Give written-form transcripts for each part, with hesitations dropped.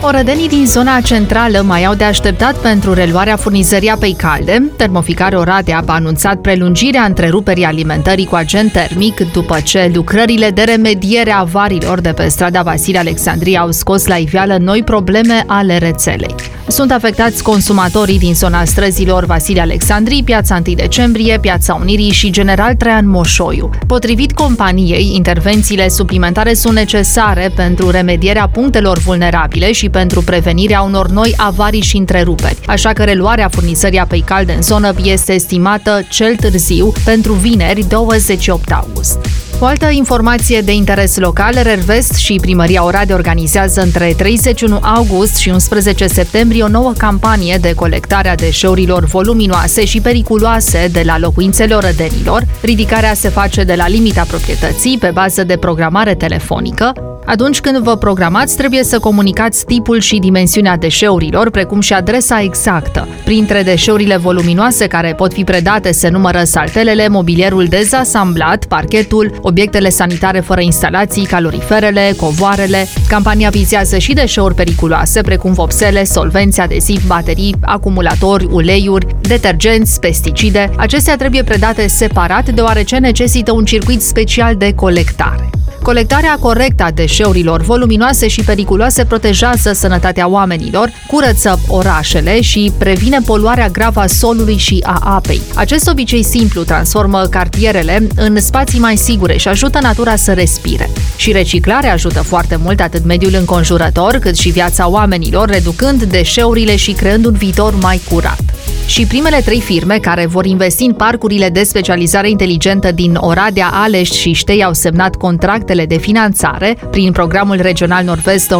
Orădenii din zona centrală mai au de așteptat pentru reluarea furnizării apei calde. Termoficare Oradea a anunțat prelungirea întreruperii alimentării cu agent termic după ce lucrările de remediere a avariilor de pe strada Vasile Alexandrie au scos la iveală noi probleme ale rețelei. Sunt afectați consumatorii din zona străzilor Vasile Alexandrii, Piața 1 Decembrie, Piața Unirii și General Traian Moșoiu. Potrivit companiei, intervențiile suplimentare sunt necesare pentru remedierea punctelor vulnerabile și pentru prevenirea unor noi avarii și întreruperi, așa că reluarea furnizării apei calde în zonă este estimată cel târziu pentru vineri 28 august. O altă informație de interes local, Rervest și Primăria Oradea organizează între 31 august și 11 septembrie o nouă campanie de colectare a deșeurilor voluminoase și periculoase de la locuințele orădenilor. Ridicarea se face de la limita proprietății pe bază de programare telefonică. Atunci când vă programați, trebuie să comunicați tipul și dimensiunea deșeurilor, precum și adresa exactă. Printre deșeurile voluminoase care pot fi predate se numără saltelele, mobilierul dezasamblat, parchetul, obiectele sanitare fără instalații, caloriferele, covoarele. Campania vizează și deșeuri periculoase, precum vopsele, solvenți, adezivi, baterii, acumulatori, uleiuri, detergenți, pesticide. Acestea trebuie predate separat, deoarece necesită un circuit special de colectare. Colectarea corectă a deșeurilor voluminoase și periculoase protejează sănătatea oamenilor, curăță orașele și previne poluarea gravă a solului și a apei. Acest obicei simplu transformă cartierele în spații mai sigure și ajută natura să respire. Și reciclarea ajută foarte mult atât mediul înconjurător, cât și viața oamenilor, reducând deșeurile și creând un viitor mai curat. Și primele 3 firme care vor investi în parcurile de specializare inteligentă din Oradea, Alești și Ștei au semnat contractele de finanțare prin Programul Regional Nord-Vest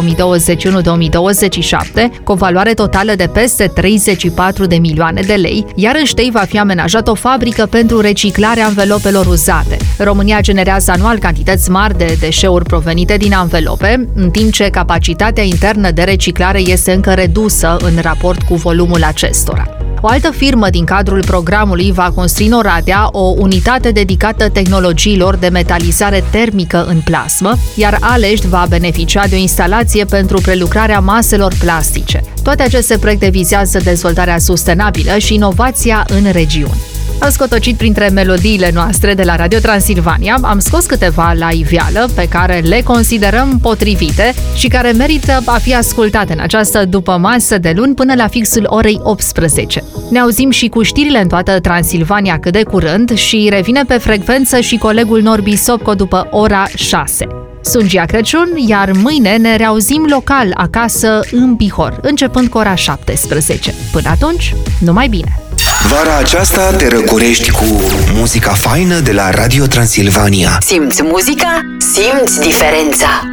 2021-2027, cu o valoare totală de peste 34 de milioane de lei, iar în Ștei va fi amenajată o fabrică pentru reciclarea anvelopelor uzate. România generează anual cantități mari de deșeuri provenite din anvelope, în timp ce capacitatea internă de reciclare este încă redusă în raport cu volumul acestora. O altă firmă din cadrul programului va construi în Oradea o unitate dedicată tehnologiilor de metalizare termică în plasmă, iar Alești va beneficia de o instalație pentru prelucrarea maselor plastice. Toate aceste proiecte vizează dezvoltarea sustenabilă și inovația în regiuni. Scotocit printre melodiile noastre de la Radio Transilvania, am scos câteva la iveală pe care le considerăm potrivite și care merită a fi ascultate în această dupămasă de luni până la fixul orei 18. Ne auzim și cu știrile în toată Transilvania cât de curând și revine pe frecvență și colegul Norbi Sopco după ora 6. Sunt Gia Crăciun, iar mâine ne reauzim local acasă în Bihor, începând cu ora 17. Până atunci, numai bine! Vara aceasta te răcorești cu muzica faină de la Radio Transilvania. Simți muzica? Simți diferența!